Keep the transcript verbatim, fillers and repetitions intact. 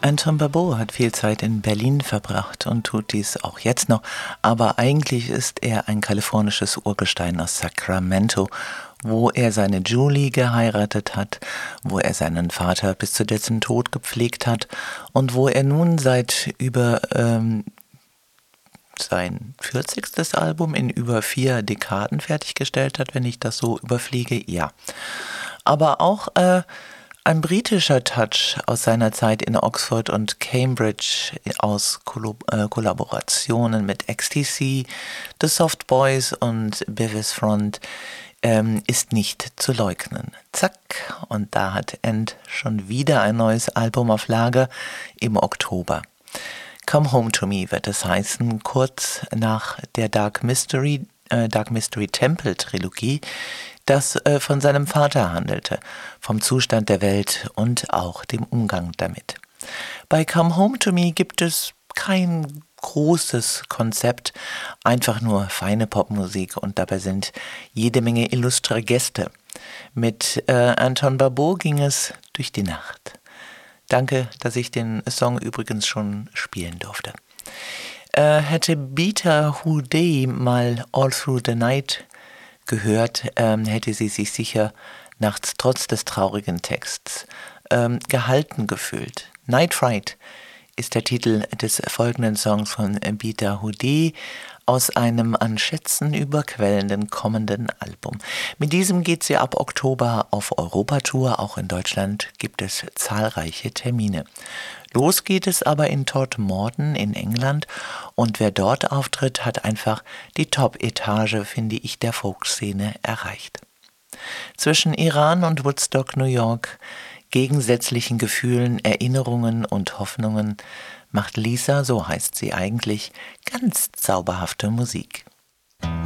Anton Barbeau hat viel Zeit in Berlin verbracht und tut dies auch jetzt noch, aber eigentlich ist er ein kalifornisches Urgestein aus Sacramento, wo er seine Julie geheiratet hat, wo er seinen Vater bis zu dessen Tod gepflegt hat und wo er nun seit über ähm, sein vierzigstes Album in über vier Dekaden fertiggestellt hat, wenn ich das so überfliege, ja. Aber auch äh, ein britischer Touch aus seiner Zeit in Oxford und Cambridge, aus Kollo- äh, Kollaborationen mit X T C, The Soft Boys und Beavis Front, ähm, ist nicht zu leugnen. Zack, und da hat End schon wieder ein neues Album auf Lager im Oktober. Come Home to Me wird es heißen, kurz nach der Dark Mystery, äh, Dark Mystery Temple Trilogie, das äh, von seinem Vater handelte, vom Zustand der Welt und auch dem Umgang damit. Bei Come Home to Me gibt es kein großes Konzept, einfach nur feine Popmusik und dabei sind jede Menge illustre Gäste. Mit äh, Anton Barbeau ging es durch die Nacht. Danke, dass ich den Song übrigens schon spielen durfte. Äh, hätte Beta Houdet mal All Through the Night gehört, ähm, hätte sie sich sicher nachts trotz des traurigen Texts ähm, gehalten gefühlt. Night Fright ist der Titel des folgenden Songs von Beta Houdet aus einem an Schätzen überquellenden kommenden Album. Mit diesem geht sie ab Oktober auf Europatour. Auch in Deutschland gibt es zahlreiche Termine. Los geht es aber in Todmorden in England und wer dort auftritt, hat einfach die Top-Etage, finde ich, der Folkszene erreicht. Zwischen Iran und Woodstock, New York, gegensätzlichen Gefühlen, Erinnerungen und Hoffnungen macht Lisa, so heißt sie eigentlich, ganz zauberhafte Musik.